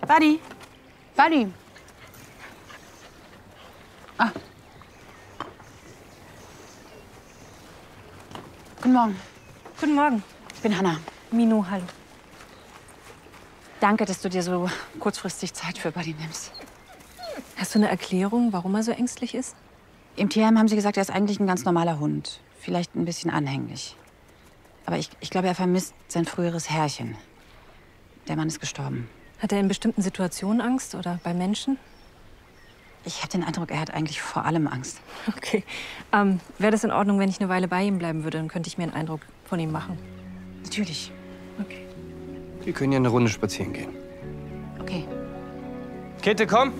Buddy. Buddy. Ah. Guten Morgen. Guten Morgen. Ich bin Hanna. Minu, hallo. Danke, dass du dir so kurzfristig Zeit für Buddy nimmst. Hast du eine Erklärung, warum er so ängstlich ist? Im Tierheim haben sie gesagt, er ist eigentlich ein ganz normaler Hund. Vielleicht ein bisschen anhänglich. Aber ich glaube, er vermisst sein früheres Herrchen. Der Mann ist gestorben. Hat er in bestimmten Situationen Angst oder bei Menschen? Ich habe den Eindruck, er hat eigentlich vor allem Angst. Okay. Wäre das in Ordnung, wenn ich eine Weile bei ihm bleiben würde? Dann könnte ich mir einen Eindruck von ihm machen. Natürlich. Okay. Wir können ja eine Runde spazieren gehen. Okay. Käthe, komm!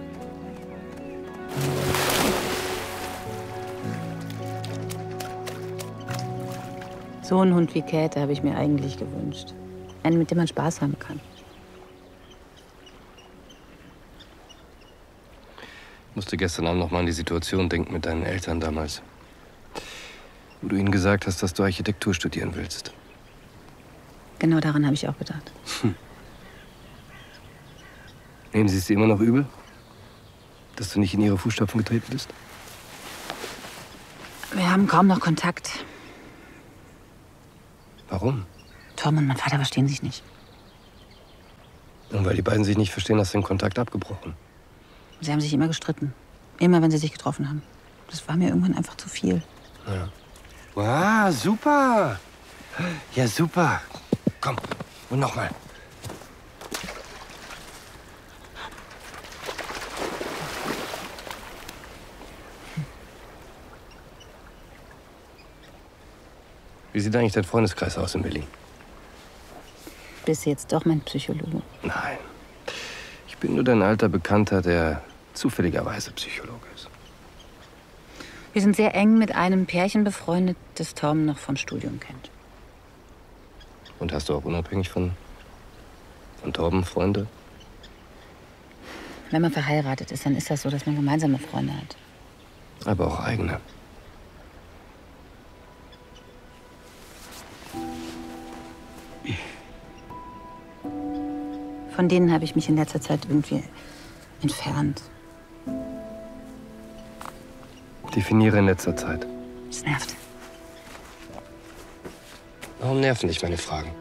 So einen Hund wie Käthe habe ich mir eigentlich gewünscht. Einen, mit dem man Spaß haben kann. Ich musste gestern Abend noch mal an die Situation denken mit deinen Eltern damals. Wo du ihnen gesagt hast, dass du Architektur studieren willst. Genau daran habe ich auch gedacht. Nehmen sie es dir immer noch übel? Dass du nicht in ihre Fußstapfen getreten bist? Wir haben kaum noch Kontakt. Warum? Tom und mein Vater verstehen sich nicht. Und weil die beiden sich nicht verstehen, hast du den Kontakt abgebrochen. Sie haben sich immer gestritten. Immer, wenn sie sich getroffen haben. Das war mir irgendwann einfach zu viel. Ja. Wow, super! Ja, super. Komm, und nochmal. Wie sieht eigentlich dein Freundeskreis aus in Berlin? Bist jetzt doch mein Psychologe. Nein. Ich bin nur dein alter Bekannter, der zufälligerweise Psychologe ist. Wir sind sehr eng mit einem Pärchen befreundet, das Tom noch vom Studium kennt. Und hast du auch unabhängig von Torben Freunde? Wenn man verheiratet ist, dann ist das so, dass man gemeinsame Freunde hat. Aber auch eigene. Von denen habe ich mich in letzter Zeit irgendwie entfernt. Definiere in letzter Zeit. Das nervt. Warum nerven dich meine Fragen?